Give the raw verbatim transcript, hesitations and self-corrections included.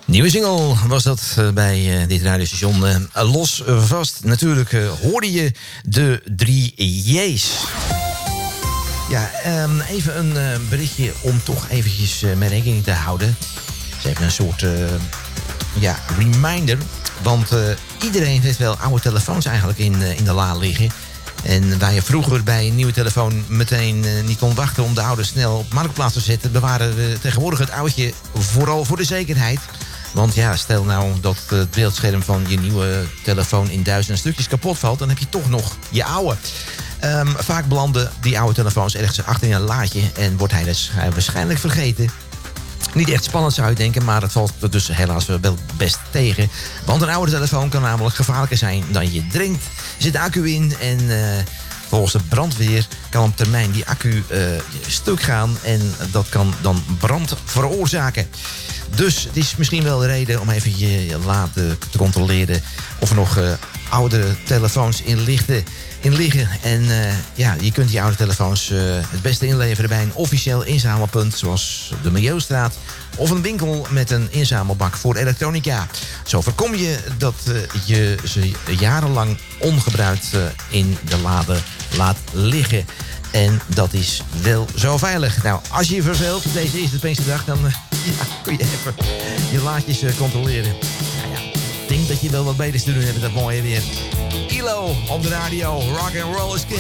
Nieuwe single was dat uh, bij uh, dit radiostation. Uh, los uh, vast. Natuurlijk uh, hoorde je de drie J's. Ja, um, even een uh, berichtje om toch eventjes uh, mee rekening te houden. Ze hebben een soort uh, ja, reminder. Want uh, iedereen heeft wel oude telefoons eigenlijk in, uh, in de la liggen. En waar je vroeger bij een nieuwe telefoon meteen uh, niet kon wachten om de oude snel op marktplaats te zetten, bewaren we tegenwoordig het oudje vooral voor de zekerheid. Want ja, stel nou dat het beeldscherm van je nieuwe telefoon in duizenden stukjes kapot valt, dan heb je toch nog je oude. Um, vaak belanden die oude telefoons ergens achter in een laadje en wordt hij dus waarschijnlijk vergeten. Niet echt spannend zou je denken, maar het valt er dus helaas wel best tegen. Want een oude telefoon kan namelijk gevaarlijker zijn dan je denkt. Er zit accu in en uh, volgens de brandweer kan op termijn die accu uh, stuk gaan. En dat kan dan brand veroorzaken. Dus het is misschien wel de reden om even je laten te controleren of er nog uh, oude telefoons in liggen. In liggen. En uh, ja, je kunt die oude telefoons uh, het beste inleveren bij een officieel inzamelpunt, zoals de Milieustraat, of een winkel met een inzamelbak voor elektronica. Zo voorkom je dat uh, je ze jarenlang ongebruikt uh, in de lade laat liggen. En dat is wel zo veilig. Nou, als je je verveelt, deze is de Pinksterdag, dan uh, ja, kun je even je laadjes uh, controleren. Nou ja, ik denk dat je wel wat beters te doen hebt met dat mooie weer. I L O op de radio, rock and roll is king.